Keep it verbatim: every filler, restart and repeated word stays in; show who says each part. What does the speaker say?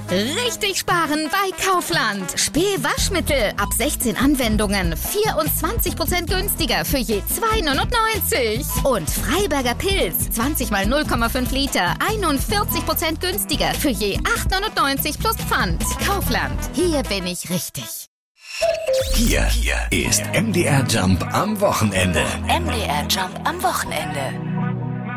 Speaker 1: Richtig sparen bei Kaufland. Spül-Waschmittel ab sechzehn Anwendungen. vierundzwanzig Prozent günstiger für je zwei neunundneunzig. Und Freiberger Pilz. zwanzig mal null Komma fünf Liter. einundvierzig Prozent günstiger für je acht neunundneunzig plus Pfand. Kaufland. Hier bin ich richtig.
Speaker 2: Hier, hier ist M D R Jump am Wochenende.
Speaker 3: M D R Jump am Wochenende.